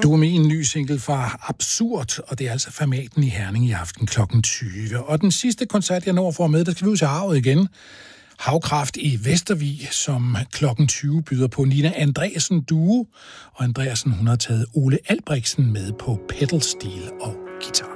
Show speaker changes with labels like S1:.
S1: Du er med i en ny single fra Absurd, og det er altså Fermaten i Herning i aften kl. 20. Og den sidste koncert, jeg når for med, der skal vi ud til havet igen. Havkraft i Vestervig, som kl. 20 byder på Nina Andreasen Duo. Og Andreasen, hun har taget Ole Albrechtsen med på pedalstil og guitar.